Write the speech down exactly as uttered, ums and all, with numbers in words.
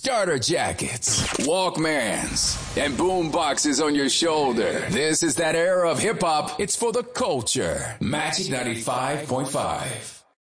starter jackets, Walkmans, and boom boxes on your shoulder. This is that era of hip hop. It's for the culture. Magic ninety-five point five.